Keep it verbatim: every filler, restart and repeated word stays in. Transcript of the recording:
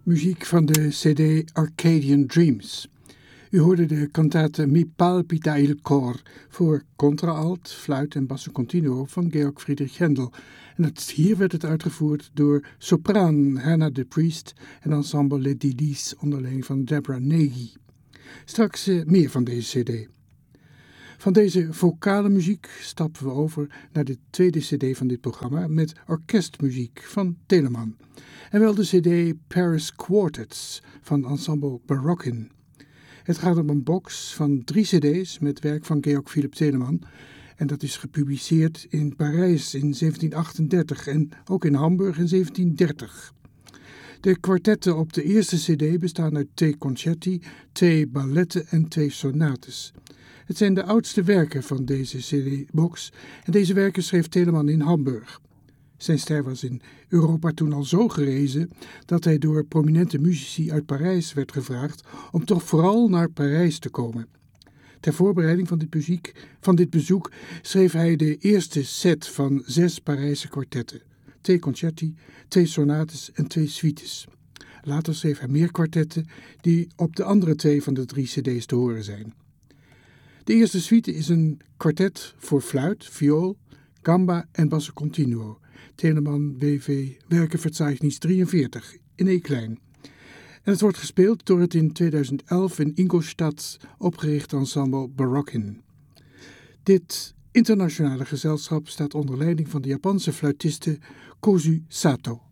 Muziek van de cd Arcadian Dreams. U hoorde de cantate Mi palpita il cor voor contraalt, fluit en basso continuo van Georg Friedrich Händel. En het, hier werd het uitgevoerd door sopraan Hannah de Priest en ensemble Les Dilies onder leiding van Deborah Nagy. Straks uh, meer van deze cd. Van deze vocale muziek stappen we over naar de tweede cd van dit programma met orkestmuziek van Telemann. En wel de cd Paris Quartets van ensemble Barockin. Het gaat om een box van drie cd's met werk van Georg Philipp Telemann. En dat is gepubliceerd in Parijs in zeventien achtendertig en ook in Hamburg in zeventien dertig. De kwartetten op de eerste cd bestaan uit twee concerti, twee balletten en twee sonates. Het zijn de oudste werken van deze cd-box en deze werken schreef Telemann in Hamburg. Zijn ster was in Europa toen al zo gerezen dat hij door prominente muzici uit Parijs werd gevraagd om toch vooral naar Parijs te komen. Ter voorbereiding van dit, muziek, van dit bezoek schreef hij de eerste set van zes Parijse kwartetten. Twee concerti, twee sonates en twee suites. Later schreef hij meer kwartetten die op de andere twee van de drie cd's te horen zijn. De eerste suite is een kwartet voor fluit, viool, gamba en basso continuo. Telemann B V Werkenverzeichnis drieënveertig in E-klein. En het wordt gespeeld door het in tweeduizend elf in Ingolstadt opgerichte ensemble Barockin. Dit internationale gezelschap staat onder leiding van de Japanse fluitiste Kozu Sato.